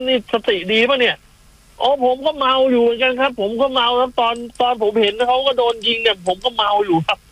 นี่สติดีป่ะเนี่ยอ๋อผมก็เมาอยู่เหมือนกันครับ ผมก็เมาครับตอนผมเห็นเขาก็โดนยิงเนี่ยผมก็เมาอยู่ครับ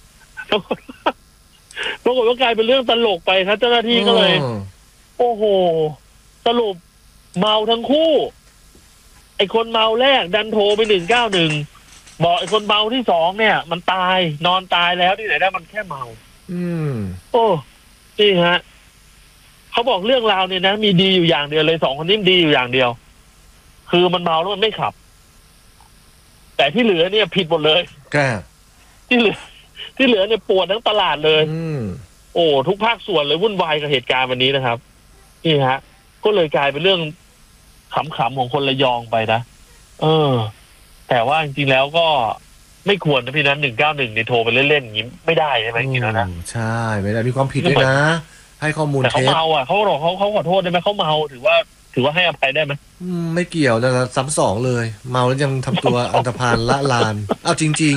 ปรากฏว่ากลายเป็นเรื่องตลกไปครับเจ้าหน้าที่ก็เลย โอ้โหสรุปเมาทั้งคู่ไอ้คนเมาแรกดันโทรไป191บอกไอ้คนเมาที่สองเนี่ยมันตายนอนตายแล้วที่ไหนได้มันแค่เมาโอ้นี่ฮะเขาบอกเรื่องราวเนี่ยนะมีดีอยู่อย่างเดียวเลยสองคนนี้ดีอยู่อย่างเดียวคือมันเมาแล้วมันไม่ขับแต่ที่เหลือเนี่ยผิดหมดเลยที่เหลือเนี่ยปวดทั้งตลาดเลยโอ้ทุกภาคส่วนเลยวุ่นวายกับเหตุการณ์วันนี้นะครับนี่ฮะก็เลยกลายเป็นเรื่องขำๆของคนระยองไปนะแต่ว่าจริงๆแล้วก็ไม่ควรนะพี่นั้น191เนี่ยโทรไปเล่นๆอย่างนี้ไม่ได้ใช่ไหมจริงๆแล้วนะใช่ไม่ได้มีความผิดด้วยนะให้ข้อมูลแต่เขาเมาอ่ะเขาบอกเขาขอโทษได้ไหมเขาเมาถือว่าให้อภัยได้ไหมไม่เกี่ยวนะซ้ำสองเลยเมาแล้วยังทำตัวอันธพาลละลานเอาจริง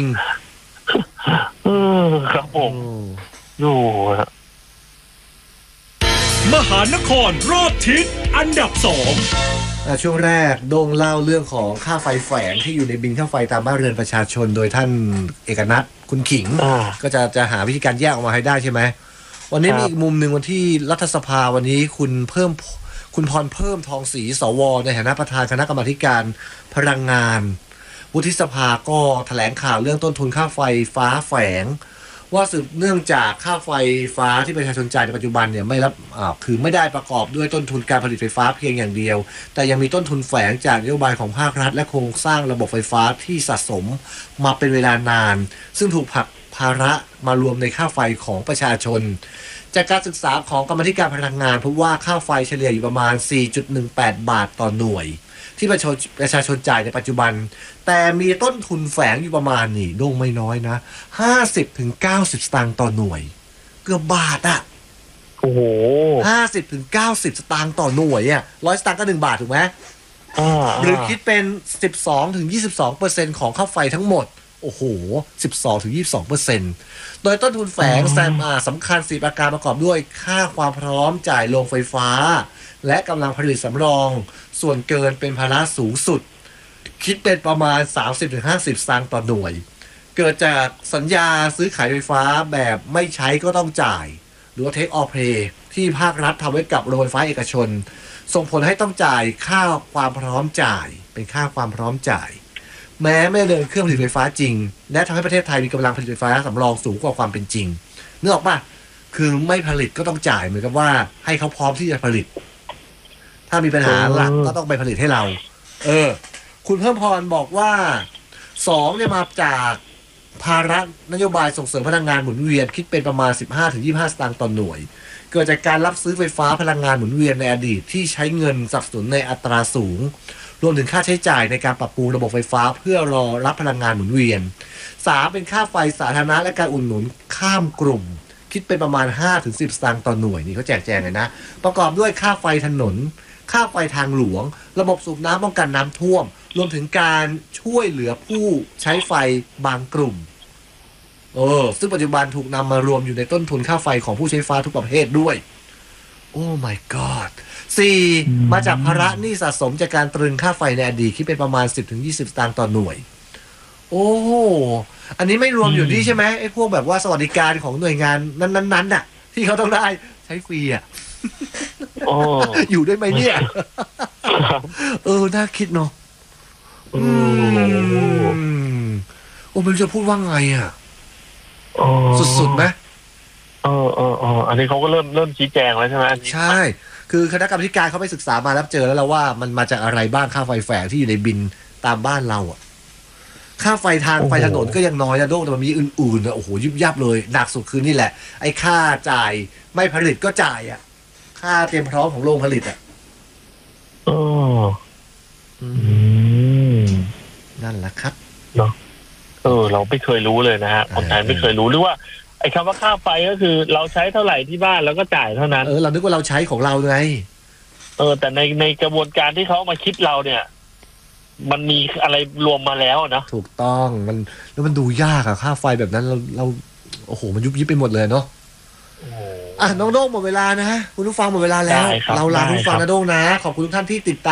ๆครับผมโอ้มหานครรอบทิศอันดับ 2ช่วงแรกโด่งเล่าเรื่องของค่าไฟแฝงที่อยู่ในบิลค่าไฟตามบ้านเรือนประชาชนโดยท่านเอกนัทคุณขิงก็จะหาวิธีการแยกออกมาให้ได้ใช่ไหมวันนี้มีอีกมุมหนึ่งวันที่รัฐสภาวันนี้คุณพรเพิ่มทองศรีสวในฐานะประธานคณะกรรมาการพลังงานวุฒิสภาก็แถลงข่าวเรื่องต้นทุนค่าไฟฟ้าแฝงว่าสืบเนื่องจากค่าไฟฟ้าที่ประชาชนจ่ายในปัจจุบันเนี่ยไม่รับคือไม่ได้ประกอบด้วยต้นทุนการผลิตไฟฟ้าเพียงอย่างเดียวแต่ยังมีต้นทุนแฝงจากนโยบายของภาครัฐและโครงสร้างระบบไฟฟ้าที่สะสมมาเป็นเวลานานซึ่งถูกผลักภาระมารวมในค่าไฟของประชาชนจากการศึกษาของกรรมาธิการพลังงานพบว่าค่าไฟเฉลี่ยอยู่ประมาณ 4.18 บาทต่อหน่วยที่ประชาชนจ่ายในปัจจุบันแต่มีต้นทุนแฝงอยู่ประมาณนี่โด่งไม่น้อยนะ 50-90 สตางค์ต่อหน่วยเกือบบาทอ่ะโอ้โห 50-90 สตางค์ต่อหน่วยอ่ะ100 สตางค์ก็1 บาทถูกไหมหรือคิดเป็น 12-22% ของค่าไฟทั้งหมดโอ้โห 12-22% โดยต้นทุนแฝงสำคัญ4ประการประกอบด้วยค่าความพร้อมจ่ายโรงไฟฟ้าและกำลังผลิตสำรองส่วนเกินเป็นภาระสูงสุดคิดเป็นประมาณ 30-50 สตางค์ต่อหน่วยเกิดจากสัญญาซื้อขายไฟฟ้าแบบไม่ใช้ก็ต้องจ่ายหรือว่า take or pay ที่ภาครัฐทำไว้กับโรงไฟฟ้าเอกชนส่งผลให้ต้องจ่ายค่าความพร้อมจ่ายเป็นค่าความพร้อมจ่ายแม้ไม่เดินเครื่องผลิตไฟฟ้าจริงและทำให้ประเทศไทยมีกำลังผลิตไฟฟ้าสำรองสูงกว่าความเป็นจริงนึกออกป่ะคือไม่ผลิตก็ต้องจ่ายเหมือนกับว่าให้เขาพร้อมที่จะผลิตถ้ามีปัญหาหลักก็ต้องไปผลิตให้เราคุณเพิ่มพรบอกว่า2เนี่ยมาจากภาระนโยบายส่งเสริมพลังงานหมุนเวียนคิดเป็นประมาณ 15-25 สตางค์ต่อหน่วยเกิดจากการรับซื้อไฟฟ้าพลังงานหมุนเวียนในอดีตที่ใช้เงินสนับสนุนในอัตราสูงรวมถึงค่าใช้จ่ายในการปรับปรุงระบบไฟฟ้าเพื่อรอรับพลังงานหมุนเวียน3เป็นค่าไฟสาธารณะและการอุดหนุนข้ามกลุ่มคิดเป็นประมาณ 5-10 สตางค์ต่อหน่วยนี่เขาแจกแจงเลยนะประกอบด้วยค่าไฟถนนค่าไฟทางหลวงระบบสูบน้ำป้องกันน้ำท่วมรวมถึงการช่วยเหลือผู้ใช้ไฟบางกลุ่มซึ่งปัจจุบันถูกนำมารวมอยู่ในต้นทุนค่าไฟของผู้ใช้ไฟทุกประเภทด้วยโอ้ my god 4มาจากภาระหนี้สะสมจากการตรึงค่าไฟในอดีตคิดเป็นประมาณ 10-20 สตางค์ต่อหน่วยโอ้อันนี้ไม่รวมอยู่นี่ใช่ไหมไอ้พวกแบบว่าสวัสดิการของหน่วยงานนั้นๆน่ะที่เขาต้องได้ใช้ฟรีอ่ะอยู่ด้วยไหมเนี่ยน่าคิดเนาะไม่รู้จะพูดว่าไงอ่ะสุดๆไหมอันนี้เขาก็เริ่มชี้แจงแล้วใช่ไหมใช่คือคณะกรรมการเขาไปศึกษามาแล้วเจอแล้วว่ามันมาจากอะไรบ้างค่าไฟแฝงที่อยู่ในบินตามบ้านเราอ่ะค่าไฟทางไฟถนนก็ยังน้อยนะโด่งแต่มันมีอื่นๆโอ้โหยิบยับเลยหนักสุดคือนี่แหละไอ้ค่าจ่ายไม่ผลิตก็จ่ายอ่ะค่าเตรียมพร้อมของโรงผลิตอ่ะนั่นแหละครับเนาะเราไม่เคยรู้เลยนะฮะคนไทยไม่เคยรู้หรือว่าไอ้คำว่าค่าไฟก็คือเราใช้เท่าไหร่ที่บ้านแล้วก็จ่ายเท่านั้นเรานึกว่าเราใช้ของเราไงแต่ในกระบวนการที่เขามาคิดเราเนี่ยมันมีอะไรรวมมาแล้วนะถูกต้องแล้วมันดูยากอะค่าไฟแบบนั้นเราโอ้โหมันยุบยิบไปหมดเลยเนาะน้องโด้งหมดเวลานะคุณผู้ฟังหมดเวลาแล้วได้ครับเราลาได้คุณผู้ฟังครับนะโด้งนะขอบคุณทุกท่านที่ติดตาม